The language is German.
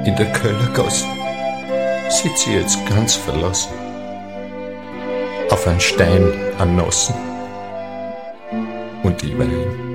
In der Kellergasse sitzt sie jetzt ganz verlassen, auf einen Stein anossen und ich wein.